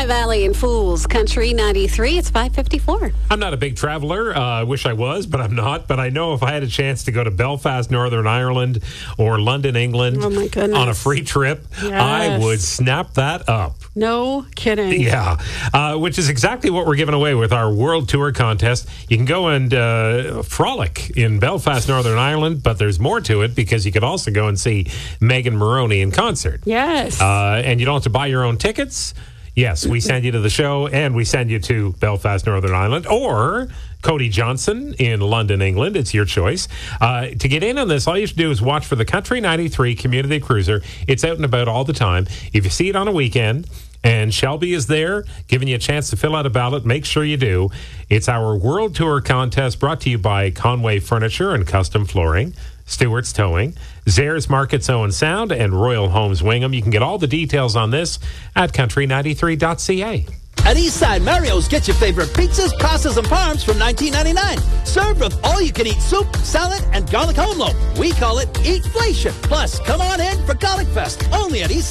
High Valley and Fools Country 93. It's 5:54. I'm not a big traveler. I wish I was, but I'm not. But I know if I had a chance to go to Belfast, Northern Ireland, or London, England, Oh, my goodness. on a free trip, Yes. I would snap that up. No kidding. Yeah, which is exactly what we're giving away with our World Tour contest. You can go and frolic in Belfast, Northern Ireland, but there's more to it because you could also go and see Megan Moroney in concert. Yes. And you don't have to buy your own tickets. Yes, we send you to the show, and we send you to Belfast, Northern Ireland, or Cody Johnson in London, England. It's your choice. To get in on this, all you should do is watch for the Country 93 Community Cruiser. It's out and about all the time. If you see it on a weekend and Shelby is there giving you a chance to fill out a ballot, make sure you do. It's our World Tour contest brought to you by Conway Furniture and Custom Flooring, Stewart's Towing, Zares Markets Owen Sound, and Royal Homes Wingham. You can get all the details on this at country93.ca. At Eastside Mario's, get your favorite pizzas, pastas, and parms from $19.99. Served with all-you-can-eat soup, salad, and garlic home loaf. We call it Eatflation. Plus, come on in for Garlic Fest, only at Eastside.